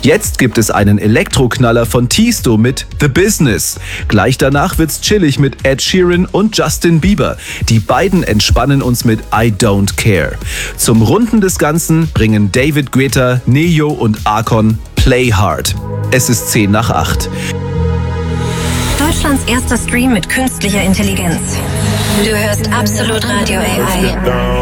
Jetzt gibt es einen Elektroknaller von Tiesto mit The Business. Gleich danach wird's chillig mit Ed Sheeran und Justin Bieber. Die beiden entspannen uns mit I Don't Care. Zum Runden des Ganzen bringen David Guetta, Neo und Akon Play Hard. Es ist 7:50. Deutschlands erster Stream mit künstlicher Intelligenz. Du hörst Absolut Radio AI.